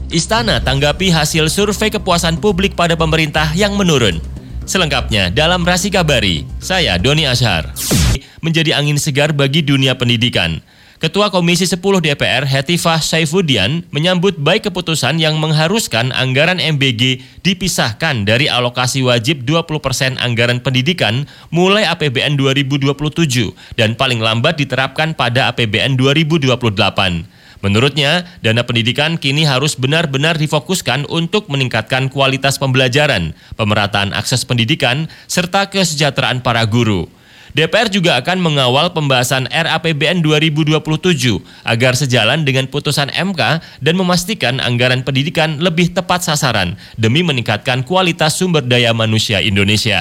Istana tanggapi hasil survei kepuasan publik pada pemerintah yang menurun. Selengkapnya dalam Rasi Kabari, saya Doni Ashar. Menjadi angin segar bagi dunia pendidikan. Ketua Komisi 10 DPR Hetifah Saifuddin menyambut baik keputusan yang mengharuskan anggaran MBG dipisahkan dari alokasi wajib 20% anggaran pendidikan mulai APBN 2027 dan paling lambat diterapkan pada APBN 2028. Menurutnya, dana pendidikan kini harus benar-benar difokuskan untuk meningkatkan kualitas pembelajaran, pemerataan akses pendidikan, serta kesejahteraan para guru. DPR juga akan mengawal pembahasan RAPBN 2027 agar sejalan dengan putusan MK dan memastikan anggaran pendidikan lebih tepat sasaran demi meningkatkan kualitas sumber daya manusia Indonesia.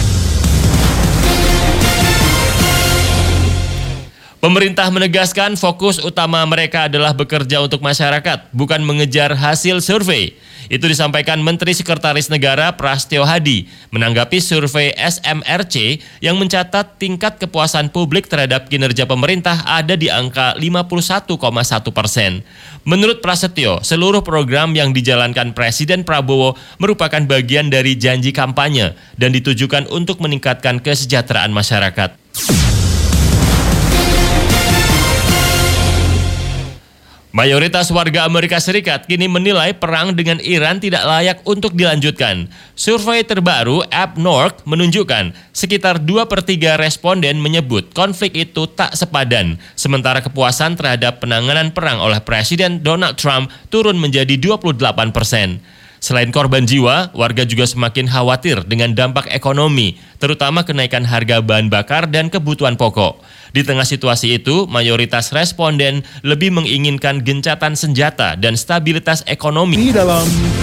Pemerintah menegaskan fokus utama mereka adalah bekerja untuk masyarakat, bukan mengejar hasil survei. Itu disampaikan Menteri Sekretaris Negara Prastyo Hadi menanggapi survei SMRC yang mencatat tingkat kepuasan publik terhadap kinerja pemerintah ada di angka 51,1%. Menurut Prasetyo, seluruh program yang dijalankan Presiden Prabowo merupakan bagian dari janji kampanye dan ditujukan untuk meningkatkan kesejahteraan masyarakat. Mayoritas warga Amerika Serikat kini menilai perang dengan Iran tidak layak untuk dilanjutkan. Survei terbaru AppNorth menunjukkan sekitar 2/3 responden menyebut konflik itu tak sepadan, sementara kepuasan terhadap penanganan perang oleh Presiden Donald Trump turun menjadi 28%. Selain korban jiwa, warga juga semakin khawatir dengan dampak ekonomi, terutama kenaikan harga bahan bakar dan kebutuhan pokok. Di tengah situasi itu, mayoritas responden lebih menginginkan gencatan senjata dan stabilitas ekonomi. Di dalam